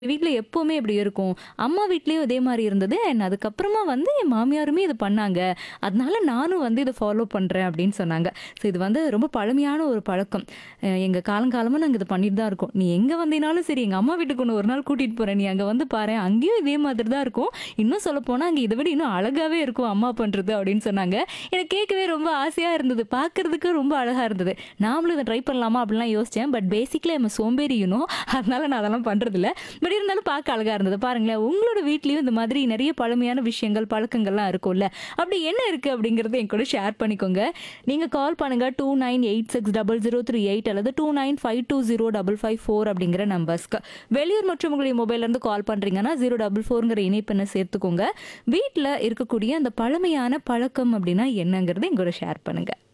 வீட்ல எப்பவுமே இப்படி இருக்கும். அம்மா வீட்லயும் இதே மாரி இருந்தது. அண்ட் அதுக்கப்புறமா வந்து என் மாமியாருமே இது பண்ணாங்க. அதனால நானும் வந்து இத ஃபாலோ பண்றேன் அப்படின்னு சொன்னாங்க. ஸோ இது வந்து ரொம்ப பழமையான ஒரு பழக்கம். எங்க காலங்காலமா நாங்க இத பண்ணிட்டு தான் இருக்கோம். "நீ எங்க வந்தீனாலும் சரி, எங்க அம்மா வீட்டுக்கு உன்ன ஒரு நாள் கூட்டிட்டு போறேன். நீ அங்க வந்து பாரேன். அங்கேயும் இதே மாதிரி தான் இருக்கும். இன்னும் சொல்லப்போனா அங்க இத விட இன்னும் அழகாவே இருக்கும் அம்மா பண்றது" அப்படின்னு சொன்னாங்க. எனக்கு கேட்கவே ரொம்ப ஆசையா இருந்தது. பார்க்கறதுக்கு ரொம்ப அழகா இருந்தது. நாமளும் இத ட்ரை பண்ணலாமா அப்படிலாம் யோசிச்சேன். பட் பேசிக்கலி ஐ அம் சோம்பேறி அதனால நான் அதெல்லாம் பண்றதில்ல. பட் இருந்தாலும் பார்க்க அழகா இருந்தது. பாருங்களேன், உங்களோட வீட்லயும் இந்த மாதிரி நெறைய பழமையான விஷயங்கள், பழக்கங்கள்லாம் இருக்கும்ல. அப்படி என்ன இருக்கு அப்படிங்கிறத என் கூட ஷேர் பண்ணிக்கோங்க. நீங்க கால் பண்ணுங்க 29860038 அல்லது 29520554 அப்படிங்கிற நம்பர்ஸ்க்கு. வெளியூர் மற்றும் உங்களுடைய மொபைல்ல இருந்து கால் பண்றீங்கன்னா 044ங்கிற இணைப்பெண்ண சேர்த்துக்கோங்க. வீட்ல இருக்கக்கூடிய அந்த பழமையான பழக்கம் அப்படின்னா என்னங்கிறத என் கூட ஷேர் பண்ணுங்க.